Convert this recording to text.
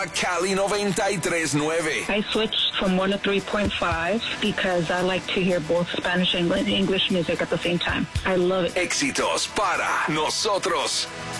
Cali 93.9. I switched from 103.5 because I like to hear both Spanish and English music at the same time. I love it. Éxitos para nosotros.